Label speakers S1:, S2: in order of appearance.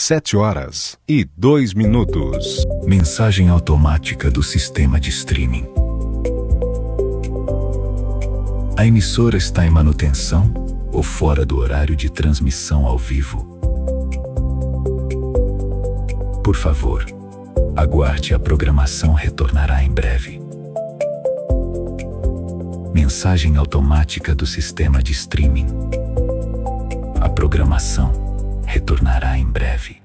S1: 7h02.
S2: Mensagem automática do sistema de streaming. A emissora está em manutenção ou fora do horário de transmissão ao vivo. Por favor, aguarde, a programação retornará em breve. Mensagem automática do sistema de streaming. A programação retornará em breve.